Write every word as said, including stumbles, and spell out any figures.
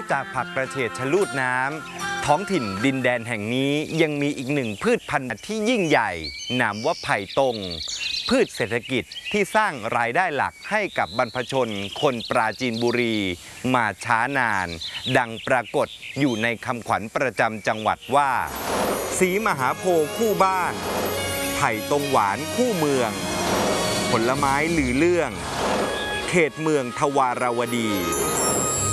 จากผักกระเฉดชะลูดน้ำท้องถิ่นดินแดนแห่งนี้ยังมีอีกหนึ่งพืชพันธุ์ที่ยิ่งใหญ่นามว่าไผ่ตงพืชเศรษฐกิจที่สร้างรายได้หลักให้กับบรรพชนคนปราจีนบุรีมาช้านานดังปรากฏอยู่ในคำขวัญประจำจังหวัดว่าศรีมหาโพธิ์คู่บ้านไผ่ตงหวานคู่เมืองผลไม้ลือเรื่องเขตเมืองทวารวดี